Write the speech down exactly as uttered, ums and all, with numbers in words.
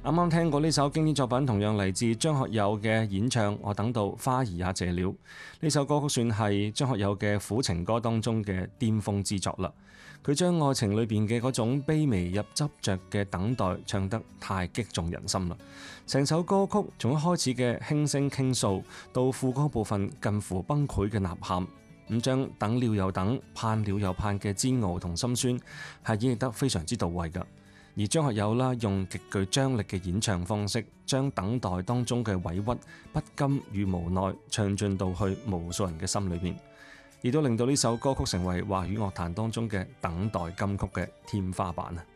啱啱聽過呢首經典作品，同樣嚟自張學友嘅演唱《我等到花兒也謝了》。呢首歌曲算係張學友嘅苦情歌當中嘅巔峰之作啦。佢將愛情裏邊嘅嗰種卑微入執着嘅等待唱得太擊中人心啦。成首歌曲從一開始嘅輕聲傾訴，到副歌部分近乎崩潰嘅吶喊，咁將等了又等，盼了又盼嘅煎熬同心酸係演繹得非常之到位㗎。而張學友啦，用極具張力嘅演唱方式，將等待當中嘅委屈、不甘與無奈唱進到去無數人嘅心裏邊，亦都令到呢首歌曲成為華語樂壇當中嘅等待金曲嘅天花板啊！